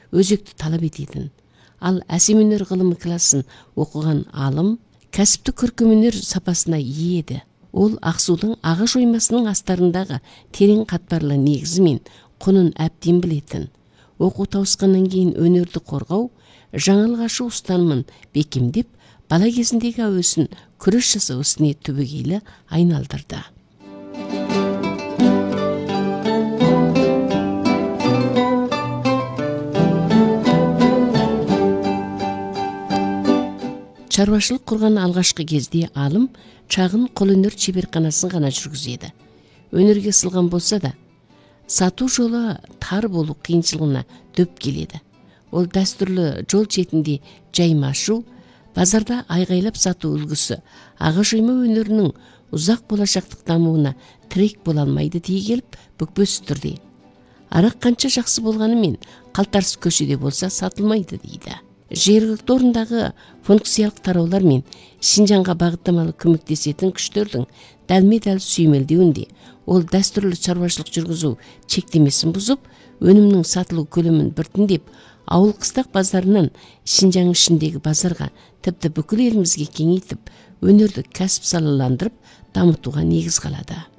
өзекті талап ететін. Ал әсем өнер ғылымы классын оқыған алым кәсіпті көркемөнер сапасына ие еді. Ол Ақсудың ағаш оймасының астарындағы терең қатпарлы негізі мен құнын әбден білетін. Оқу тауысқаннан кейін өнерді қорғау, жаңалық ашу ұстанымын бекемдеп, бала кезіндегі әуесін күрес жасау ісіне түбегейлі айналдырды. Шаруашылық құрған алғашқы кезде алым шағын қолөнер шеберханасын ғана жүргізеді. Өнерге сылған болса да, сату жолы тар болу қиыншылығына дөп келеді. Ол дәстүрлі жол шетінде жайма ашу, базарда айғайлап сату үлгісі ағаш ойма өнерінің ұзақ болашақтық дамуына тірек бола алмайды дей келіп бүкпес түрде. Арақ қанша жақсы болғанымен қалтарыс көшеде болса сатылмайды дейді. Жергілікті орындағы функциялық тараулар мен Шинжанға бағыттамалы көмектесетін күштердің дәлме-дәл сүйемелдеуінде ол дәстүрлі шаруашылық жүргізу шектемесін бұзып, өнімнің сатылу көлемін біртіндеп, ауыл қыстақ базарынан Шинжаң ішіндегі базарға, тіпті бүкіл елімізге кеңейтіп, өнерді кәсіп салаландырып, дамытуға негіз қалады.